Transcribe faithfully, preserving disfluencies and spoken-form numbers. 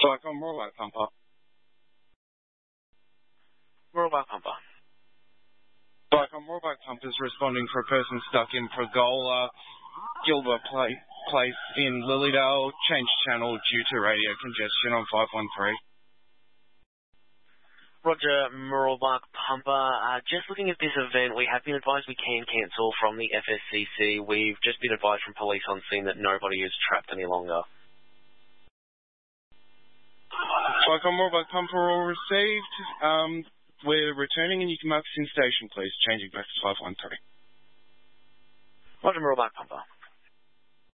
Cyclone Rollback Pumper. Rollback Pumper. Cyclone Rollback Pumper is responding for a person stuck in Pergola, Gilbert Pla- Place in Lilydale. Change channel due to radio congestion on five one three. Roger, Rollback Pumper. Uh, just looking at this event, we have been advised we can cancel from the F S C C. We've just been advised from police on scene that nobody is trapped any longer. Cyclone Rollback Pumper all received. Um, we're returning and you can mark us in station, please. Changing back to five one three. Roger, Rollback Pumper.